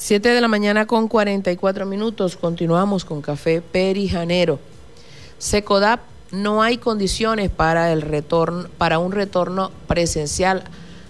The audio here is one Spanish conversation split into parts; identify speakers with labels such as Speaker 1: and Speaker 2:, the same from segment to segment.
Speaker 1: 7 de la mañana con 44 minutos. Continuamos con Café Perijanero. Secodap, no hay condiciones para un retorno presencial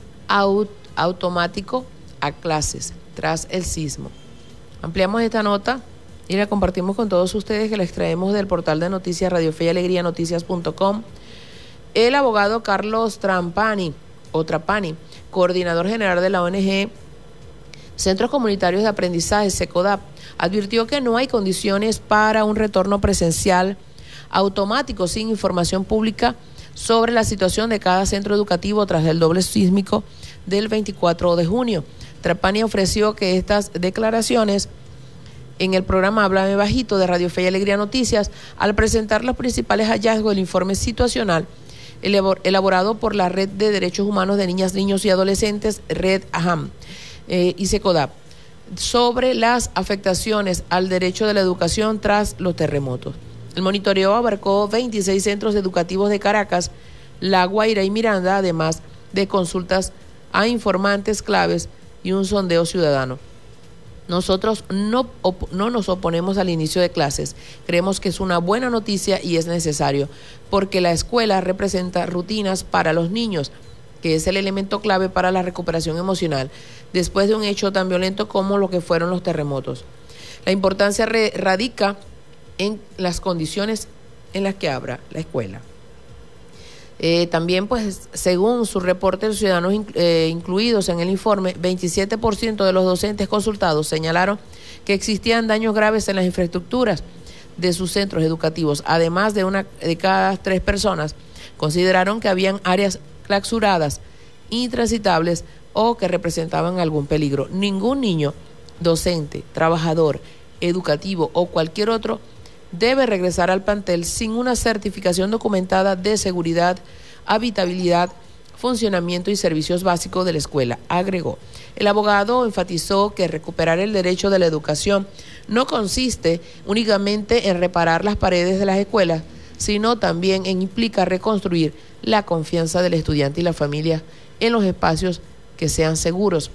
Speaker 1: automático a clases tras el sismo. Ampliamos esta nota y la compartimos con todos ustedes, que la extraemos del portal de noticias Radio Fe y Alegría Noticias.com. El abogado Carlos Trapani, coordinador general de la ONG Centros Comunitarios de Aprendizaje, Secodap, advirtió que no hay condiciones para un retorno presencial automático sin información pública sobre la situación de cada centro educativo tras el doble sísmico del 24 de junio. Trapani ofreció que estas declaraciones en el programa Háblame Bajito de Radio Fe y Alegría Noticias, al presentar los principales hallazgos del informe situacional elaborado por la Red de Derechos Humanos de Niñas, Niños y Adolescentes, Red AHAM, y Secodap, sobre las afectaciones al derecho de la educación tras los terremotos. El monitoreo abarcó 26 centros educativos de Caracas, La Guaira y Miranda, además de consultas a informantes claves y un sondeo ciudadano. Nosotros no nos oponemos al inicio de clases. Creemos que es una buena noticia y es necesario, porque la escuela representa rutinas para los niños, que es el elemento clave para la recuperación emocional, después de un hecho tan violento como lo que fueron los terremotos. La importancia radica en las condiciones en las que abra la escuela. También, pues, según su reporte, los ciudadanos incluidos en el informe, 27% de los docentes consultados señalaron que existían daños graves en las infraestructuras de sus centros educativos. Además, de cada 3 personas consideraron que habían áreas clausuradas, intransitables o que representaban algún peligro. Ningún niño, docente, trabajador, educativo o cualquier otro debe regresar al plantel sin una certificación documentada de seguridad, habitabilidad, funcionamiento y servicios básicos de la escuela, agregó. El abogado enfatizó que recuperar el derecho de la educación no consiste únicamente en reparar las paredes de las escuelas, sino también implica reconstruir la confianza del estudiante y la familia en los espacios que sean seguros,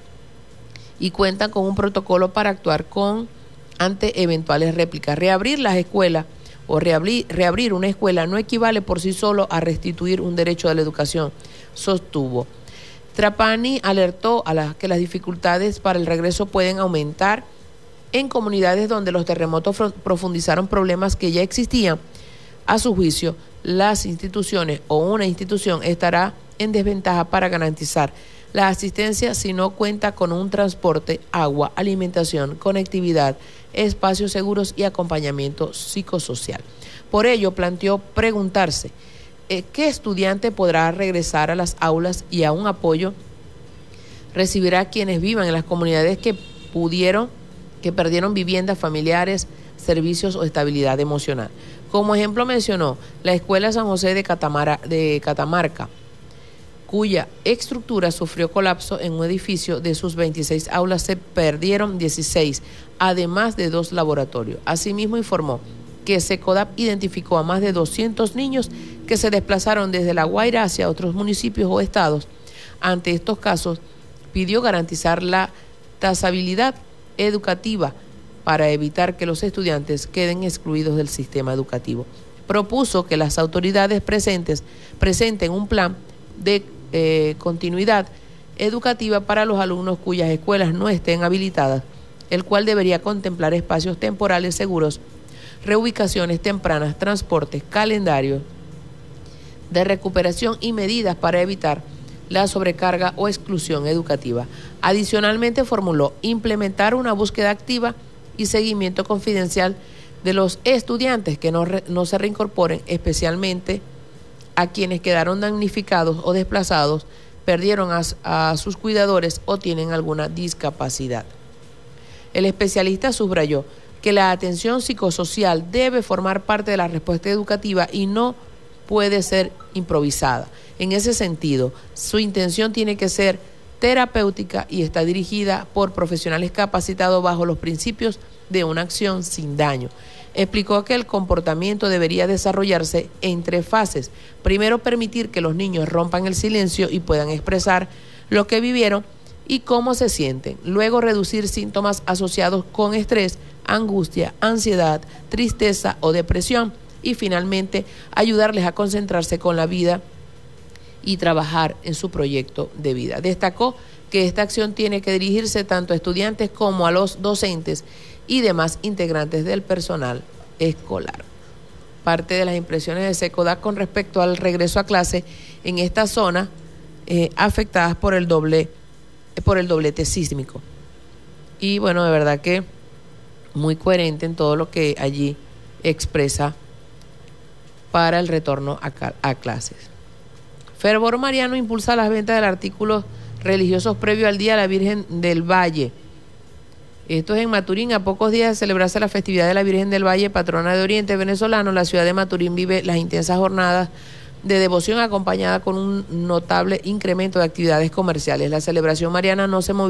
Speaker 1: y cuentan con un protocolo para actuar ante eventuales réplicas. Reabrir las escuelas o reabrir una escuela no equivale por sí solo a restituir un derecho a la educación, sostuvo. Trapani alertó que las dificultades para el regreso pueden aumentar en comunidades donde los terremotos profundizaron problemas que ya existían. A su juicio, las instituciones o una institución estará en desventaja para garantizar la asistencia si no cuenta con un transporte, agua, alimentación, conectividad, espacios seguros y acompañamiento psicosocial. Por ello, planteó preguntarse ¿qué estudiante podrá regresar a las aulas y a un apoyo recibirá quienes vivan en las comunidades que perdieron viviendas familiares, servicios o estabilidad emocional? Como ejemplo mencionó la Escuela San José de Catamarca, cuya estructura sufrió colapso en un edificio. De sus 26 aulas se perdieron 16, además de 2 laboratorios. Asimismo informó que Secodap identificó a más de 200 niños que se desplazaron desde La Guaira hacia otros municipios o estados. Ante estos casos, pidió garantizar la trazabilidad educativa para evitar que los estudiantes queden excluidos del sistema educativo. Propuso que las autoridades presenten un plan de continuidad educativa para los alumnos cuyas escuelas no estén habilitadas, el cual debería contemplar espacios temporales seguros, reubicaciones tempranas, transportes, calendarios de recuperación y medidas para evitar la sobrecarga o exclusión educativa. Adicionalmente, formuló implementar una búsqueda activa y seguimiento confidencial de los estudiantes que no se reincorporen, especialmente a quienes quedaron damnificados o desplazados, perdieron a sus cuidadores o tienen alguna discapacidad. El especialista subrayó que la atención psicosocial debe formar parte de la respuesta educativa y no puede ser improvisada. En ese sentido, su intención tiene que ser terapéutica y está dirigida por profesionales capacitados bajo los principios de una acción sin daño. Explicó que el comportamiento debería desarrollarse en 3 fases. Primero, permitir que los niños rompan el silencio y puedan expresar lo que vivieron y cómo se sienten. Luego reducir síntomas asociados con estrés, angustia, ansiedad, tristeza o depresión. Y finalmente ayudarles a concentrarse con la vida y trabajar en su proyecto de vida. Destacó que esta acción tiene que dirigirse tanto a estudiantes como a los docentes y demás integrantes del personal escolar. Parte de las impresiones de SECODAC con respecto al regreso a clase en esta zona afectadas por el doblete sísmico. Y bueno, de verdad que muy coherente en todo lo que allí expresa para el retorno a clases. Fervor Mariano impulsa las ventas de artículos religiosos previo al Día de la Virgen del Valle. Esto es en Maturín. A pocos días de celebrarse la festividad de la Virgen del Valle, patrona de Oriente venezolano, la ciudad de Maturín vive las intensas jornadas de devoción acompañada con un notable incremento de actividades comerciales. La celebración mariana no solo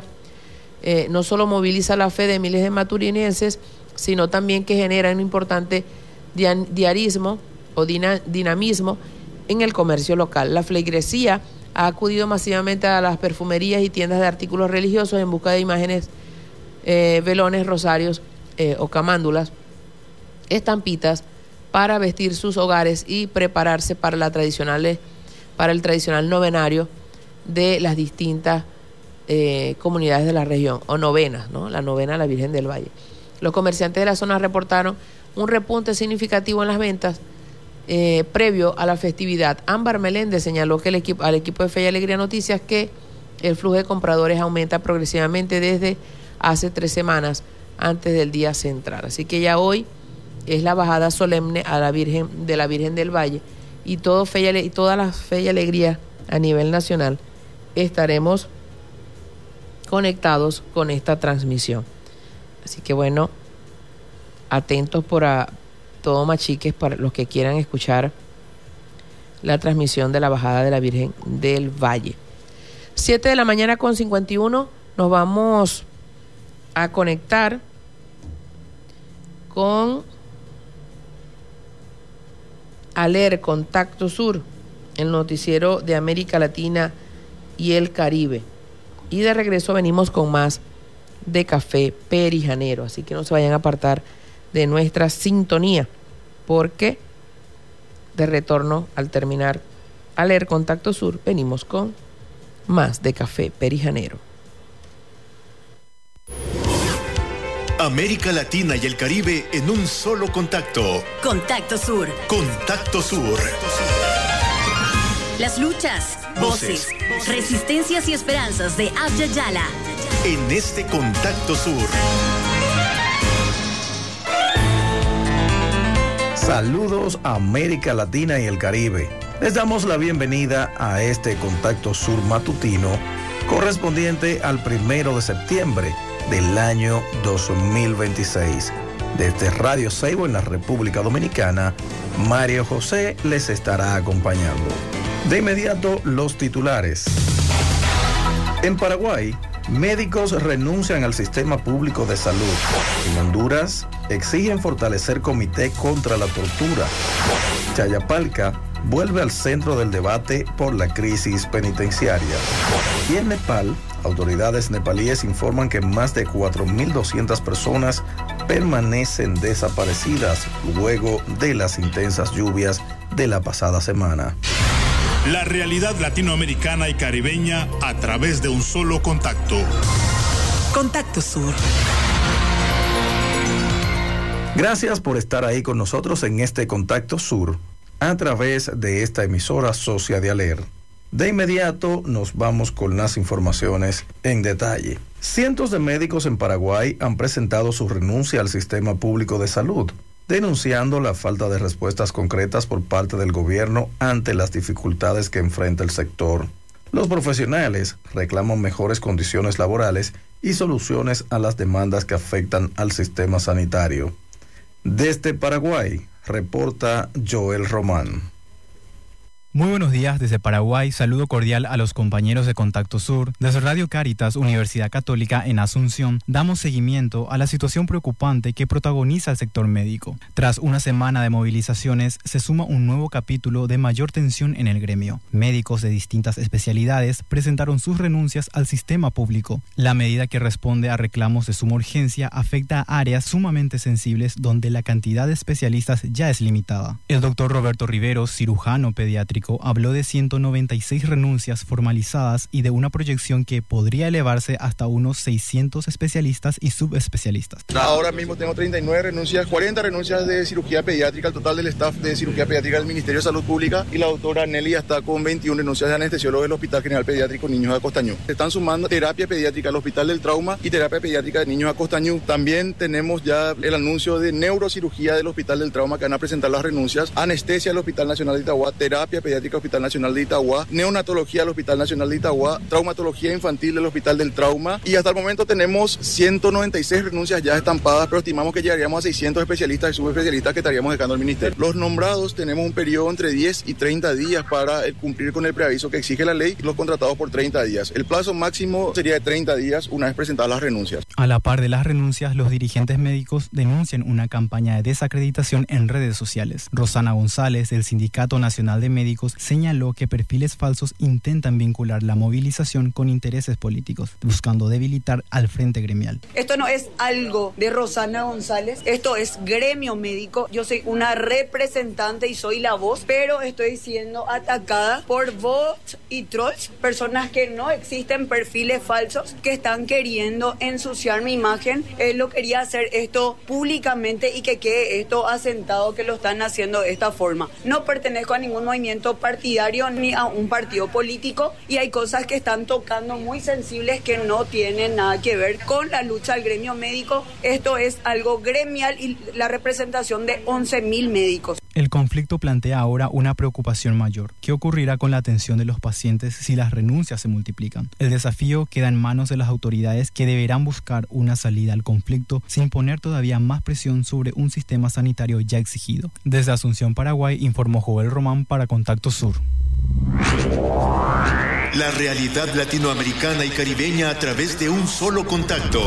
Speaker 1: moviliza la fe de miles de maturinenses, sino también que genera un importante diarismo o dinamismo en el comercio local. La feligresía ha acudido masivamente a las perfumerías y tiendas de artículos religiosos en busca de imágenes, velones, rosarios o camándulas, estampitas para vestir sus hogares y prepararse para el tradicional novenario de las distintas comunidades de la región, o novenas, ¿no? La novena a la Virgen del Valle. Los comerciantes de la zona reportaron un repunte significativo en las ventas previo a la festividad. Ámbar Meléndez señaló que al equipo de Fe y Alegría Noticias que el flujo de compradores aumenta progresivamente desde hace 3 semanas antes del día central. Así que ya hoy es la bajada solemne a la Virgen del Valle y todas las Fe y Alegría a nivel nacional estaremos conectados con esta transmisión. Así que bueno, atentos por todo Machiques para los que quieran escuchar la transmisión de la bajada de la Virgen del Valle. 7 de la mañana con 51, nos vamos a conectar con ALER Contacto Sur, el noticiero de América Latina y el Caribe. Y de regreso venimos con más de Café Perijanero, así que no se vayan a apartar de nuestra sintonía, porque de retorno al terminar ALER Contacto Sur venimos con más de Café Perijanero.
Speaker 2: América Latina y el Caribe en un solo contacto.
Speaker 3: Contacto Sur.
Speaker 2: Contacto Sur.
Speaker 3: Las luchas, voces, resistencias y esperanzas de Abya Yala.
Speaker 2: En este Contacto Sur.
Speaker 4: Saludos a América Latina y el Caribe. Les damos la bienvenida a este Contacto Sur matutino correspondiente al 1 de septiembre del año 2026. Desde Radio Seibo en la República Dominicana, Mario José les estará acompañando. De inmediato, los titulares. En Paraguay, médicos renuncian al sistema público de salud. En Honduras, exigen fortalecer comité contra la tortura. Chayapalca vuelve al centro del debate por la crisis penitenciaria. Y en Nepal, autoridades nepalíes informan que más de 4.200 personas permanecen desaparecidas luego de las intensas lluvias de la pasada semana.
Speaker 5: La realidad latinoamericana y caribeña a través de un solo contacto.
Speaker 3: Contacto Sur.
Speaker 4: Gracias por estar ahí con nosotros en este Contacto Sur a través de esta emisora socia de ALER. De inmediato nos vamos con las informaciones en detalle. Cientos de médicos en Paraguay han presentado su renuncia al sistema público de salud, denunciando la falta de respuestas concretas por parte del gobierno ante las dificultades que enfrenta el sector. Los profesionales reclaman mejores condiciones laborales y soluciones a las demandas que afectan al sistema sanitario. Desde Paraguay, reporta Joel Román.
Speaker 6: Muy buenos días desde Paraguay, saludo cordial a los compañeros de Contacto Sur. Desde Radio Cáritas, Universidad Católica en Asunción, damos seguimiento a la situación preocupante que protagoniza el sector médico. Tras una semana de movilizaciones, se suma un nuevo capítulo de mayor tensión en el gremio. Médicos de distintas especialidades presentaron sus renuncias al sistema público. La medida, que responde a reclamos de suma urgencia, afecta a áreas sumamente sensibles donde la cantidad de especialistas ya es limitada. El doctor Roberto Riveros, cirujano pediátrico, habló de 196 renuncias formalizadas y de una proyección que podría elevarse hasta unos 600 especialistas y subespecialistas.
Speaker 7: Ahora mismo tengo 39 renuncias, 40 renuncias de cirugía pediátrica, el total del staff de cirugía pediátrica del Ministerio de Salud Pública, y la doctora Nelly está con 21 renuncias de anestesiólogo del Hospital General Pediátrico Niños de Acostañú. Se están sumando terapia pediátrica al Hospital del Trauma y terapia pediátrica de Niños de Acostañú. También tenemos ya el anuncio de neurocirugía del Hospital del Trauma, que van a presentar las renuncias, anestesia del Hospital Nacional de Itagua, terapia pediátrica Hospital Nacional de Itagua, neonatología del Hospital Nacional de Itagua, traumatología infantil del Hospital del Trauma, y hasta el momento tenemos 196 renuncias ya estampadas, pero estimamos que llegaríamos a 600 especialistas y subespecialistas que estaríamos dejando al ministerio. Los nombrados tenemos un periodo entre 10 y 30 días para cumplir con el preaviso que exige la ley, los contratados por 30 días. El plazo máximo sería de 30 días una vez presentadas las renuncias.
Speaker 6: A la par de las renuncias, los dirigentes médicos denuncian una campaña de desacreditación en redes sociales. Rosana González, del Sindicato Nacional de Médicos, señaló que perfiles falsos intentan vincular la movilización con intereses políticos, buscando debilitar al frente gremial.
Speaker 8: Esto no es algo de Rosana González, esto es gremio médico. Yo soy una representante y soy la voz, pero estoy siendo atacada por bots y trolls, personas que no existen, perfiles falsos que están queriendo ensuciar mi imagen. Él lo quería hacer esto públicamente y que quede esto asentado que lo están haciendo de esta forma. No pertenezco a ningún movimiento partidario ni a un partido político, y hay cosas que están tocando muy sensibles que no tienen nada que ver con la lucha al gremio médico. Esto es algo gremial y la representación de 11.000 médicos.
Speaker 6: El conflicto plantea ahora una preocupación mayor. ¿Qué ocurrirá con la atención de los pacientes si las renuncias se multiplican? El desafío queda en manos de las autoridades, que deberán buscar una salida al conflicto sin poner todavía más presión sobre un sistema sanitario ya exigido. Desde Asunción, Paraguay, informó Joel Román para Contacto Sur.
Speaker 2: La realidad latinoamericana y caribeña a través de un solo contacto.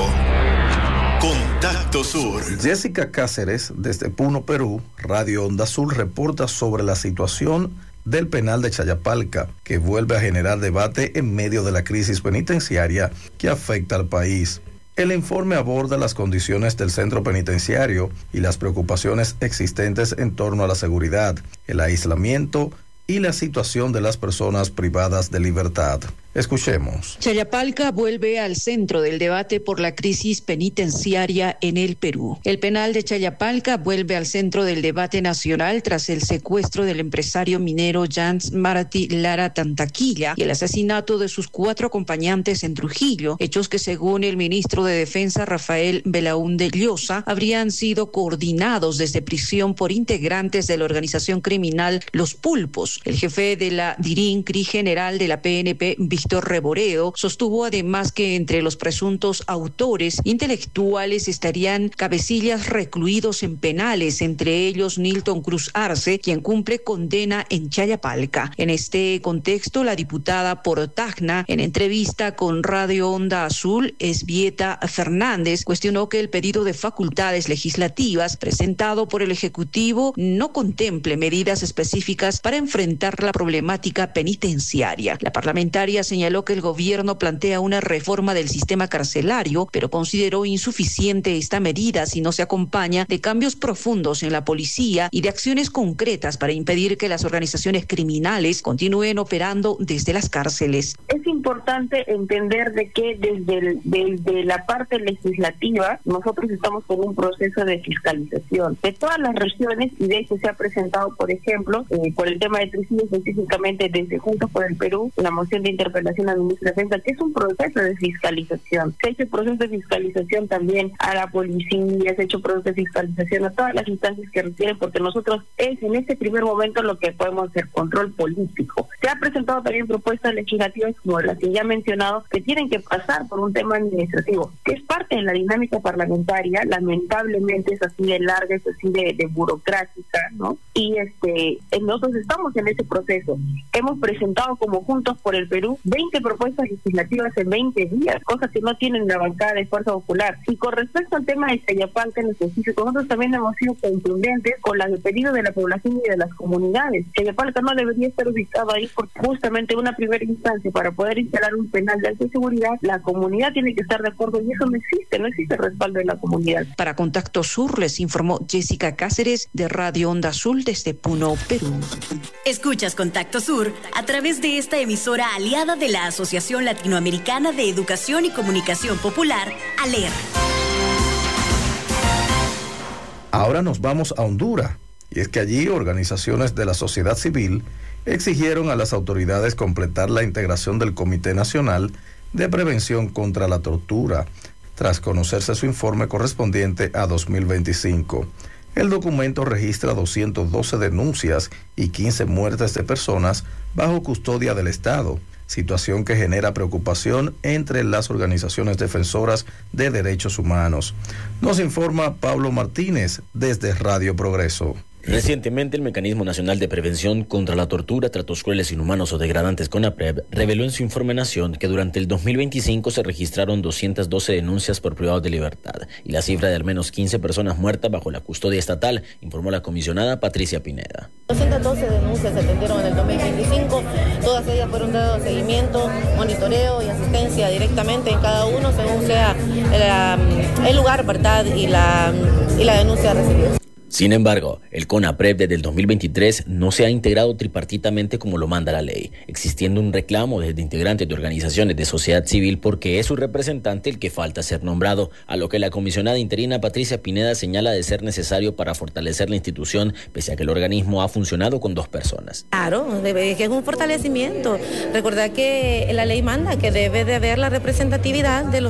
Speaker 2: Contacto Sur.
Speaker 4: Jessica Cáceres, desde Puno, Perú, Radio Onda Sur, reporta sobre la situación del penal de Chayapalca, que vuelve a generar debate en medio de la crisis penitenciaria que afecta al país. El informe aborda las condiciones del centro penitenciario y las preocupaciones existentes en torno a la seguridad, el aislamiento y la situación de las personas privadas de libertad. Escuchemos.
Speaker 9: Chayapalca vuelve al centro del debate por la crisis penitenciaria en el Perú. El penal de Chayapalca vuelve al centro del debate nacional tras el secuestro del empresario minero Jans Martí Lara Tantaquilla y el asesinato de sus 4 acompañantes en Trujillo, hechos que, según el ministro de Defensa Rafael Belaúnde Llosa, habrían sido coordinados desde prisión por integrantes de la organización criminal Los Pulpos. El jefe de la DIRINCRI general de la PNP, Víctor Reboredo, sostuvo además que entre los presuntos autores intelectuales estarían cabecillas recluidos en penales, entre ellos Nilton Cruz Arce, quien cumple condena en Chayapalca. En este contexto, la diputada por Tacna, en entrevista con Radio Onda Azul, Esbieta Fernández, cuestionó que el pedido de facultades legislativas presentado por el Ejecutivo no contemple medidas específicas para enfrentar la problemática penitenciaria. La parlamentaria señaló que el gobierno plantea una reforma del sistema carcelario, pero consideró insuficiente esta medida si no se acompaña de cambios profundos en la policía y de acciones concretas para impedir que las organizaciones criminales continúen operando desde las cárceles.
Speaker 10: Es importante entender de que desde la parte legislativa nosotros estamos con un proceso de fiscalización de todas las regiones, y de hecho se ha presentado, por ejemplo, por el tema de Trujillo, específicamente desde Juntos por el Perú, la moción de interpelación apelación al ministro de Defensa, que es un proceso de fiscalización. Se ha hecho proceso de fiscalización también a la policía, se ha hecho proceso de fiscalización a todas las instancias que requieren, porque nosotros es en este primer momento lo que podemos hacer, control político. Se ha presentado también propuestas legislativas como las que ya he mencionado, que tienen que pasar por un tema administrativo, que es parte de la dinámica parlamentaria. Lamentablemente es así de larga, es así de burocrática, ¿no? Y nosotros estamos en ese proceso. Hemos presentado como Juntos por el Perú 20 propuestas legislativas en 20 días, cosas que no tienen la bancada de Fuerza Popular. Y con respecto al tema de Chayapalca en específico, nosotros también hemos sido contundentes con las de pedido de la población y de las comunidades. Chayapalca no debería estar ubicado ahí porque justamente una primera instancia para poder instalar un penal de alta seguridad, la comunidad tiene que estar de acuerdo y eso no existe respaldo de la comunidad.
Speaker 9: Para Contacto Sur les informó Jessica Cáceres de Radio Onda Azul desde Puno, Perú.
Speaker 3: Escuchas Contacto Sur a través de esta emisora aliada de la Asociación Latinoamericana de Educación y Comunicación Popular, ALER.
Speaker 4: Ahora nos vamos a Honduras, y es que allí organizaciones de la sociedad civil exigieron a las autoridades completar la integración del Comité Nacional de Prevención contra la Tortura, tras conocerse su informe correspondiente a 2025. El documento registra 212 denuncias y 15 muertes de personas bajo custodia del Estado, situación que genera preocupación entre las organizaciones defensoras de derechos humanos. Nos informa Pablo Martínez desde Radio Progreso.
Speaker 11: Recientemente, el Mecanismo Nacional de Prevención contra la Tortura, Tratos Crueles, Inhumanos o Degradantes, CONAPREV, reveló en su informe Nación que durante el 2025 se registraron 212 denuncias por privados de libertad y la cifra de al menos 15 personas muertas bajo la custodia estatal, informó la comisionada Patricia Pineda.
Speaker 12: 212 denuncias se atendieron en el 2025, todas ellas fueron dadas seguimiento, monitoreo y asistencia directamente en cada uno según sea el lugar, ¿verdad? Y la denuncia recibida.
Speaker 11: Sin embargo, el CONAPREV desde el 2023 no se ha integrado tripartitamente como lo manda la ley, existiendo un reclamo desde integrantes de organizaciones de sociedad civil porque es su representante el que falta ser nombrado, a lo que la comisionada interina Patricia Pineda señala de ser necesario para fortalecer la institución, pese a que el organismo ha funcionado con 2 personas.
Speaker 12: Claro, que es un fortalecimiento. Recordad que la ley manda que debe de haber la representatividad de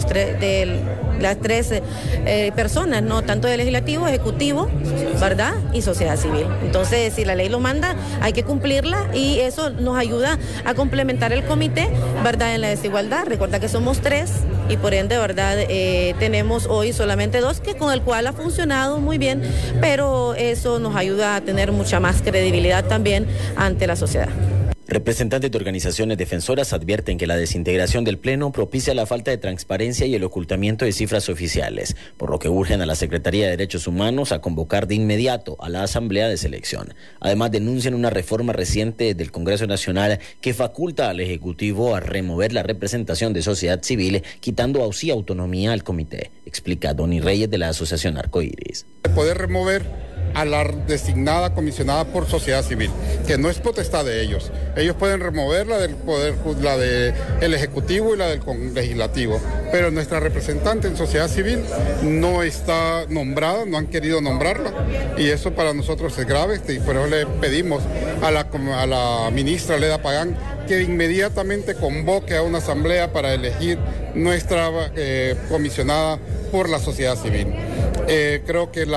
Speaker 12: las 3 personas, no tanto del legislativo, ejecutivo, ¿verdad? Y sociedad civil. Entonces, si la ley lo manda, hay que cumplirla y eso nos ayuda a complementar el comité, ¿verdad? En la desigualdad. Recuerda que somos 3 y por ende, ¿verdad? Tenemos hoy solamente 2, que con el cual ha funcionado muy bien, pero eso nos ayuda a tener mucha más credibilidad también ante la sociedad.
Speaker 11: Representantes de organizaciones defensoras advierten que la desintegración del Pleno propicia la falta de transparencia y el ocultamiento de cifras oficiales, por lo que urgen a la Secretaría de Derechos Humanos a convocar de inmediato a la Asamblea de Selección. Además, denuncian una reforma reciente del Congreso Nacional que faculta al Ejecutivo a remover la representación de sociedad civil, quitando así autonomía al comité, explica Donny Reyes de la Asociación Arcoíris.
Speaker 13: Poder remover a la designada comisionada por sociedad civil, que no es potestad de ellos. Ellos pueden remover la del poder, la del ejecutivo y la del legislativo, pero nuestra representante en sociedad civil no está nombrada, no han querido nombrarla, y eso para nosotros es grave, y por eso le pedimos a la ministra Leda Pagán que inmediatamente convoque a una asamblea para elegir nuestra comisionada por la sociedad civil. Creo que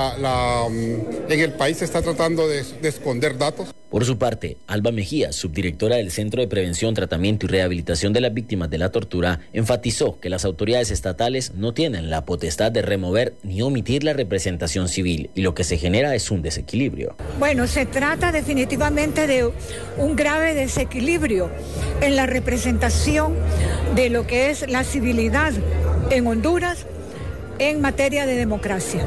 Speaker 13: en el país se está tratando de esconder datos.
Speaker 11: Por su parte, Alba Mejía, subdirectora del Centro de Prevención, Tratamiento y Rehabilitación de las Víctimas de la Tortura, enfatizó que las autoridades estatales no tienen la potestad de remover ni omitir la representación civil y lo que se genera es un desequilibrio.
Speaker 14: Bueno, se trata definitivamente de un grave desequilibrio en la representación de lo que es la civilidad en Honduras en materia de democracia.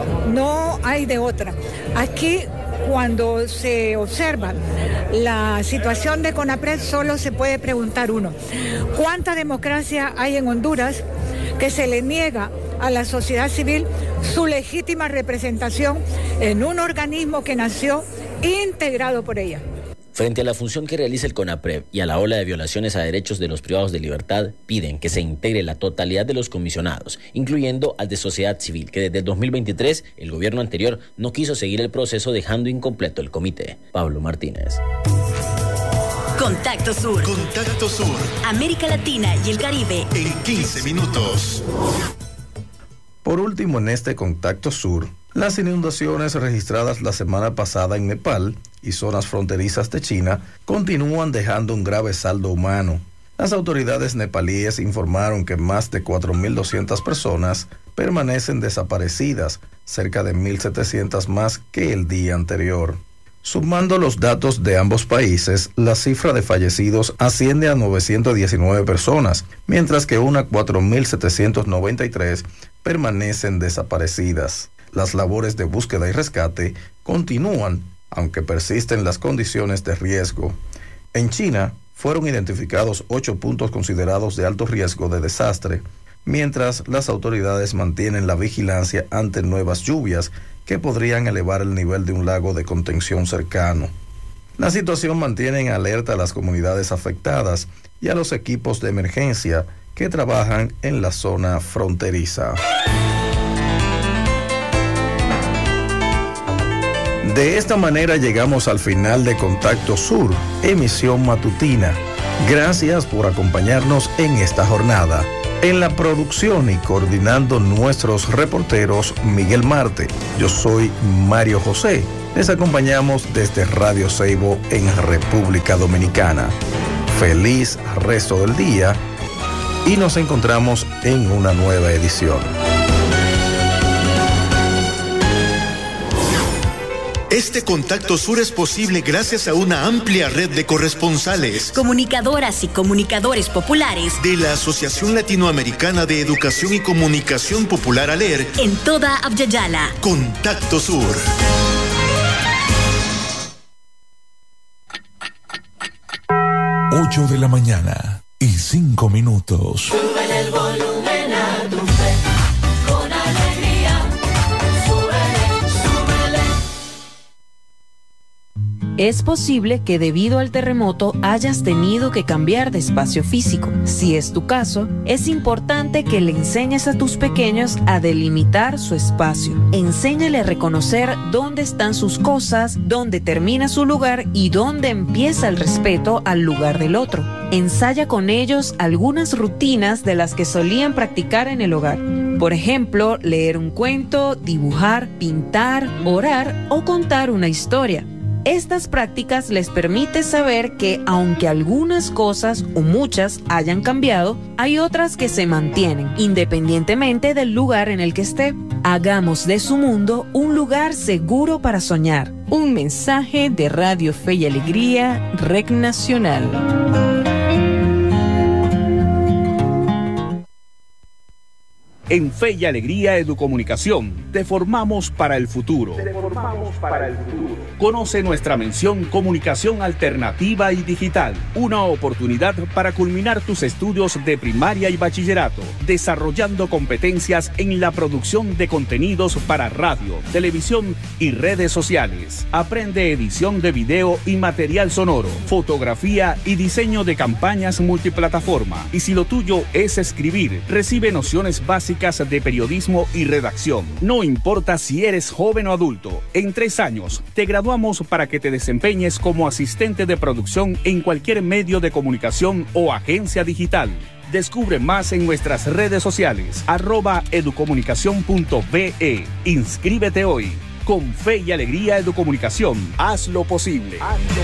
Speaker 14: No hay de otra. Aquí, cuando se observa la situación de CONAPREV, solo se puede preguntar uno: ¿cuánta democracia hay en Honduras que se le niega a la sociedad civil su legítima representación en un organismo que nació integrado por ella?
Speaker 11: Frente a la función que realiza el CONAPREV y a la ola de violaciones a derechos de los privados de libertad, piden que se integre la totalidad de los comisionados, incluyendo al de sociedad civil, que desde el 2023 el gobierno anterior no quiso seguir el proceso, dejando incompleto el comité. Pablo Martínez.
Speaker 3: Contacto Sur.
Speaker 2: Contacto Sur.
Speaker 3: América Latina y el Caribe.
Speaker 2: En 15 minutos.
Speaker 4: Por último, en este Contacto Sur, las inundaciones registradas la semana pasada en Nepal y zonas fronterizas de China continúan dejando un grave saldo humano. Las autoridades nepalíes informaron que más de 4.200 personas permanecen desaparecidas, cerca de 1.700 más que el día anterior. Sumando los datos de ambos países, la cifra de fallecidos asciende a 919 personas, mientras que unas 4.793 permanecen desaparecidas. Las labores de búsqueda y rescate continúan, aunque persisten las condiciones de riesgo. En China, fueron identificados 8 puntos considerados de alto riesgo de desastre, mientras las autoridades mantienen la vigilancia ante nuevas lluvias que podrían elevar el nivel de un lago de contención cercano. La situación mantiene en alerta a las comunidades afectadas y a los equipos de emergencia que trabajan en la zona fronteriza. De esta manera llegamos al final de Contacto Sur, emisión matutina. Gracias por acompañarnos en esta jornada. En la producción y coordinando nuestros reporteros, Miguel Marte. Yo soy Mario José. Les acompañamos desde Radio Ceibo en República Dominicana. Feliz resto del día y nos encontramos en una nueva edición.
Speaker 2: Este Contacto Sur es posible gracias a una amplia red de corresponsales,
Speaker 3: comunicadoras y comunicadores populares
Speaker 2: de la Asociación Latinoamericana de Educación y Comunicación Popular ALER
Speaker 3: en toda Abya-Yala.
Speaker 2: Contacto Sur.
Speaker 15: Ocho de la mañana y 5 minutos.
Speaker 16: Súbele el volumen a tu fe, con alegría.
Speaker 17: Es posible que debido al terremoto hayas tenido que cambiar de espacio físico. Si es tu caso, es importante que le enseñes a tus pequeños a delimitar su espacio. Enséñale a reconocer dónde están sus cosas, dónde termina su lugar y dónde empieza el respeto al lugar del otro. Ensaya con ellos algunas rutinas de las que solían practicar en el hogar. Por ejemplo, leer un cuento, dibujar, pintar, orar o contar una historia. Estas prácticas les permiten saber que aunque algunas cosas o muchas hayan cambiado, hay otras que se mantienen, independientemente del lugar en el que esté. Hagamos de su mundo un lugar seguro para soñar. Un mensaje de Radio Fe y Alegría, REC Nacional.
Speaker 18: En Fe y Alegría Educomunicación, te formamos para el futuro. Conoce nuestra mención Comunicación Alternativa y Digital, una oportunidad para culminar tus estudios de primaria y bachillerato, desarrollando competencias en la producción de contenidos para radio, televisión y redes sociales. Aprende edición de video y material sonoro, fotografía y diseño de campañas multiplataforma. Y si lo tuyo es escribir, recibe nociones básicas de periodismo y redacción. No importa si eres joven o adulto, en 3 años te graduamos para que te desempeñes como asistente de producción en cualquier medio de comunicación o agencia digital. Descubre más en nuestras redes sociales, @educomunicacion.be. Inscríbete hoy. Con Fe y Alegría Educomunicación, haz lo posible.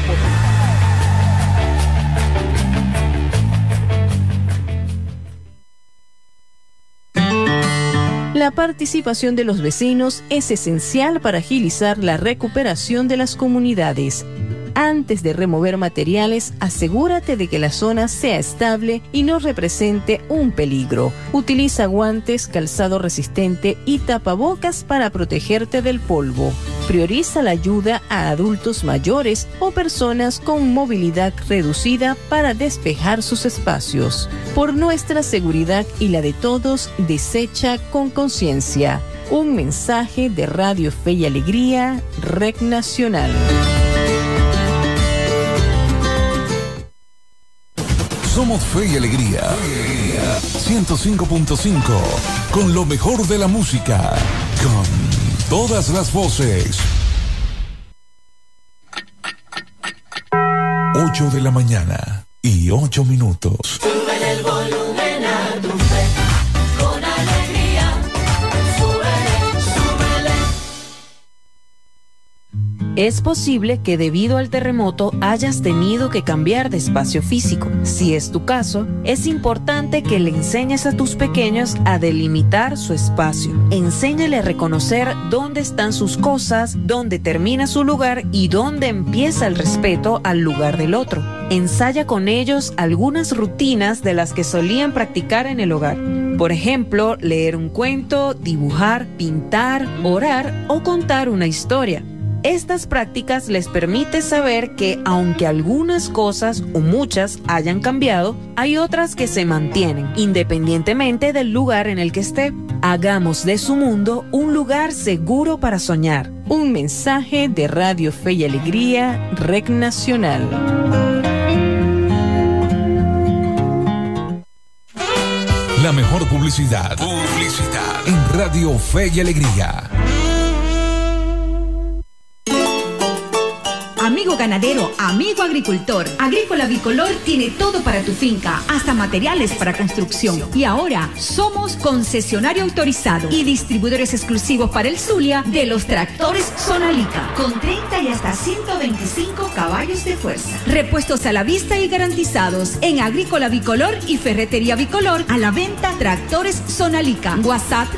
Speaker 17: La participación de los vecinos es esencial para agilizar la recuperación de las comunidades. Antes de remover materiales, asegúrate de que la zona sea estable y no represente un peligro. Utiliza guantes, calzado resistente y tapabocas para protegerte del polvo. Prioriza la ayuda a adultos mayores o personas con movilidad reducida para despejar sus espacios. Por nuestra seguridad y la de todos, desecha con conciencia. Un mensaje de Radio Fe y Alegría, REC Nacional.
Speaker 15: Somos Fe y Alegría. 105.5. Con lo mejor de la música. Con todas las voces. 8 de la mañana y 8 minutos.
Speaker 16: Súbele el volumen a tu fe, con alegría. Súbele, súbele.
Speaker 17: Es posible que debido al terremoto hayas tenido que cambiar de espacio físico. Si es tu caso, es importante que le enseñes a tus pequeños a delimitar su espacio. Enséñale a reconocer dónde están sus cosas, dónde termina su lugar y dónde empieza el respeto al lugar del otro. Ensaya con ellos algunas rutinas de las que solían practicar en el hogar. Por ejemplo, leer un cuento, dibujar, pintar, orar o contar una historia. Estas prácticas les permiten saber que aunque algunas cosas o muchas hayan cambiado, hay otras que se mantienen, independientemente del lugar en el que esté. Hagamos de su mundo un lugar seguro para soñar. Un mensaje de Radio Fe y Alegría, REC Nacional.
Speaker 15: La mejor publicidad. En Radio Fe y Alegría.
Speaker 19: Amigo ganadero, amigo agricultor, Agrícola Bicolor tiene todo para tu finca, hasta materiales para construcción. Y ahora somos concesionario autorizado y distribuidores exclusivos para el Zulia de los tractores Sonalica, con 30 y hasta 125 caballos de fuerza. Repuestos a la vista y garantizados en Agrícola Bicolor y Ferretería Bicolor. A la venta, tractores Sonalica. WhatsApp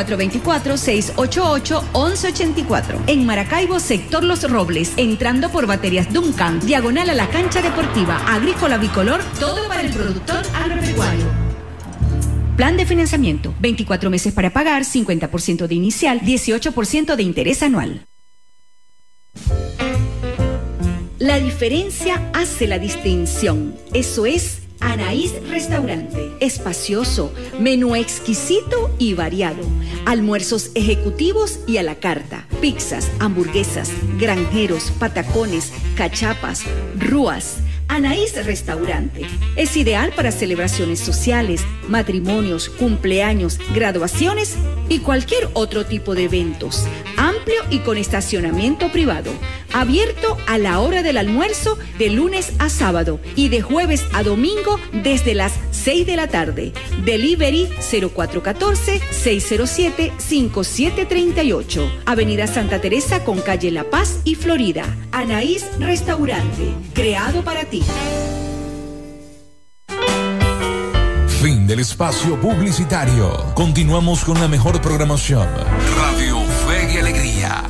Speaker 19: 0424-688-1184. En Maracaibo, sector Los Robles, entrando por Baterías Duncan, diagonal a la cancha deportiva. Agrícola Bicolor, todo para el productor agropecuario. Plan de financiamiento, 24 meses para pagar, 50% de inicial, 18% de interés anual. La diferencia hace la distinción. Eso es Anaís Restaurante. Espacioso, menú exquisito y variado. Almuerzos ejecutivos y a la carta. Pizzas, hamburguesas, granjeros, patacones, cachapas, rúas. Anaís Restaurante es ideal para celebraciones sociales, matrimonios, cumpleaños, graduaciones y cualquier otro tipo de eventos. Amplio y con estacionamiento privado. Abierto a la hora del almuerzo de lunes a sábado y de jueves a domingo desde las 6 de la tarde. Delivery 0414-607-5738. Avenida Santa Teresa con calle La Paz y Florida. Anaís Restaurante, creado para ti.
Speaker 15: Fin del espacio publicitario. Continuamos con la mejor programación. Radio Fe y Alegría.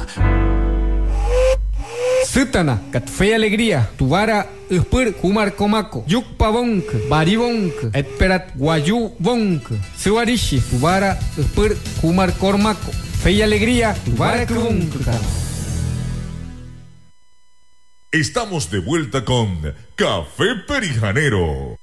Speaker 20: Sutana, kat Fe y Alegría, Tuvara, Uspur, Kumar Komako, Yukpa Bonk, Baribonk, Etperat Guayu Bonk, Suarishi, Tuvara, Uspur, Kumar Kormako, Fe y Alegría, Tuvara Kubonk.
Speaker 21: Estamos de vuelta con Café Perijanero.